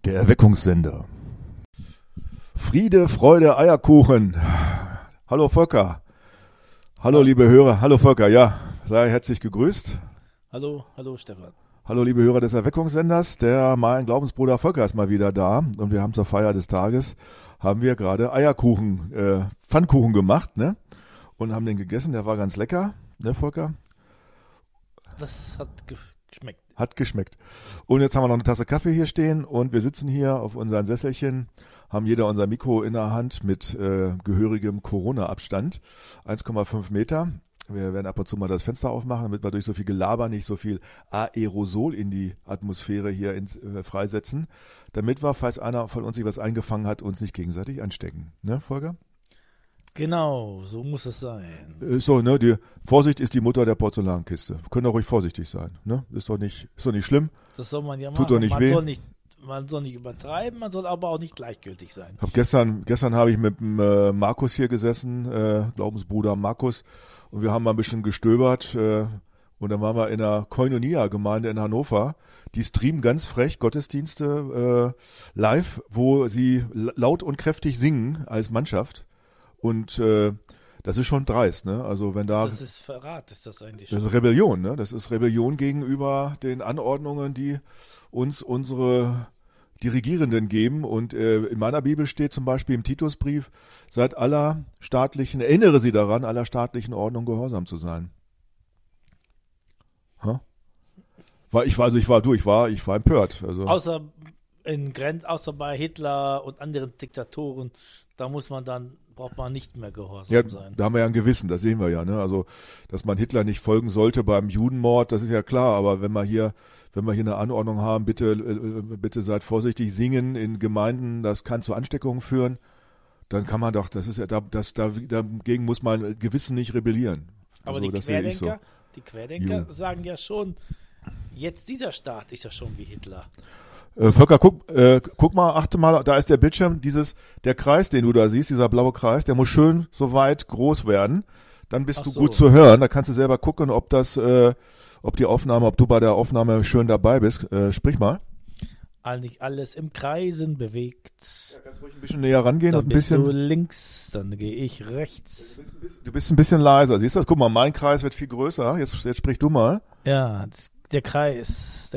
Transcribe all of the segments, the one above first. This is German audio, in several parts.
Der Erweckungssender. Friede, Freude, Eierkuchen. Hallo Volker. Hallo liebe Hörer. Hallo Volker, ja. Sei herzlich gegrüßt. Hallo Stefan. Hallo liebe Hörer des Erweckungssenders. Mein Glaubensbruder Volker ist mal wieder da. Und wir haben zur Feier des Tages, haben wir gerade Eierkuchen, Pfannkuchen gemacht, ne? Und haben den gegessen. Der war ganz lecker, ne Volker? Das hat geschmeckt. Hat geschmeckt. Und jetzt haben wir noch eine Tasse Kaffee hier stehen und wir sitzen hier auf unseren Sesselchen, haben jeder unser Mikro in der Hand mit gehörigem Corona-Abstand, 1,5 Meter. Wir werden ab und zu mal das Fenster aufmachen, damit wir durch so viel Gelaber nicht so viel Aerosol in die Atmosphäre hier freisetzen, damit wir, falls einer von uns sich was eingefangen hat, uns nicht gegenseitig anstecken. Ne, Volker? Genau, so muss es sein. So, ne, Vorsicht ist die Mutter der Porzellankiste. Wir können doch ruhig vorsichtig sein, ne? Ist doch nicht schlimm. Das soll man ja machen. Tut doch nicht weh. Man soll nicht übertreiben, man soll aber auch nicht gleichgültig sein. Gestern habe ich mit dem Markus hier gesessen, Glaubensbruder Markus, und wir haben mal ein bisschen gestöbert und dann waren wir in der Koinonia-Gemeinde in Hannover. Die streamen ganz frech Gottesdienste live, wo sie laut und kräftig singen als Mannschaft. Und das ist schon dreist, ne? Also wenn da. Das ist Verrat, ist das eigentlich schon. Das ist Rebellion, ne? Das ist Rebellion gegenüber den Anordnungen, die uns die Regierenden geben. Und in meiner Bibel steht zum Beispiel im Titusbrief, erinnere sie daran, aller staatlichen Ordnung gehorsam zu sein. Ich war empört. Also. Außer bei Hitler und anderen Diktatoren, braucht man nicht mehr gehorsam sein. Da haben wir ja ein Gewissen, das sehen wir ja, ne? Also, dass man Hitler nicht folgen sollte beim Judenmord, das ist ja klar, aber wenn wir hier eine Anordnung haben, bitte seid vorsichtig, singen in Gemeinden, das kann zu Ansteckungen führen, dann kann man doch, dagegen muss man Gewissen nicht rebellieren. Aber also, die Querdenker sagen ja schon, jetzt dieser Staat ist ja schon wie Hitler. Volker, guck mal, achte mal, da ist der Bildschirm, der Kreis, den du da siehst, dieser blaue Kreis, der muss schön so weit groß werden. Dann bist du gut zu hören. Da kannst du selber gucken, ob du bei der Aufnahme schön dabei bist. Sprich mal. Alles im Kreisen bewegt. Ja, kannst ruhig ein bisschen näher rangehen dann und ein bisschen. Bist du links, dann gehe ich rechts. Du bist ein bisschen leiser. Siehst du das? Guck mal, mein Kreis wird viel größer. Jetzt sprich du mal. Ja, der Kreis.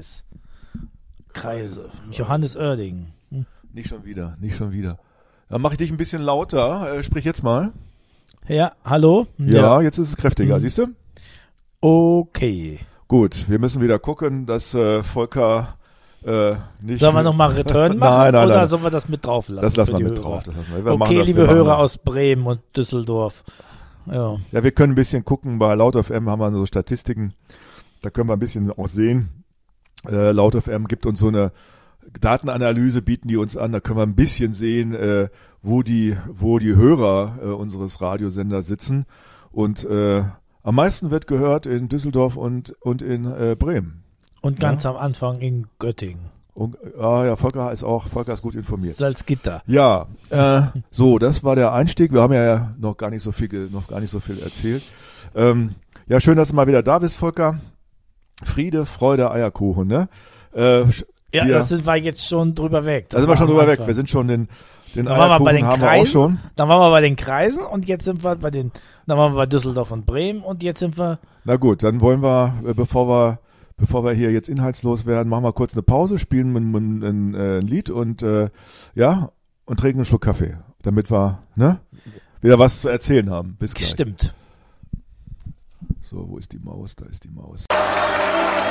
Kreise. Johannes Oerding. Nicht schon wieder. Dann mache ich dich ein bisschen lauter. Sprich jetzt mal. Ja, hallo? Ja, jetzt ist es kräftiger, siehst du? Okay. Gut, wir müssen wieder gucken, dass Volker nicht... Sollen wir nochmal Return machen? Nein. Oder sollen wir das mit drauf lassen? Das lassen wir mit drauf. Okay, liebe Hörer aus Bremen und Düsseldorf. Ja, wir können ein bisschen gucken. Bei Laut FM haben wir so Statistiken. Da können wir ein bisschen auch sehen. Laut FM gibt uns so eine Datenanalyse, bieten die uns an, da können wir ein bisschen sehen, wo die Hörer unseres Radiosenders sitzen. Und am meisten wird gehört in Düsseldorf und in Bremen. Und ganz am Anfang in Göttingen. Volker ist gut informiert. Salzgitter. Ja, so, das war der Einstieg. Wir haben ja noch gar nicht so viel erzählt. Ja, schön, dass du mal wieder da bist, Volker. Friede, Freude, Eierkuchen, ne? Da sind wir jetzt schon drüber weg. Da sind wir schon drüber weg. Wir sind schon den Eierkuchen haben wir auch schon. Dann waren wir bei den Kreisen und jetzt sind wir dann waren wir bei Düsseldorf und Bremen und jetzt sind wir... Na gut, dann wollen wir, bevor wir hier jetzt inhaltslos werden, machen wir kurz eine Pause, spielen ein Lied und und trinken einen Schluck Kaffee, damit wir wieder was zu erzählen haben. Bis gleich. Stimmt. So, wo ist die Maus? Da ist die Maus.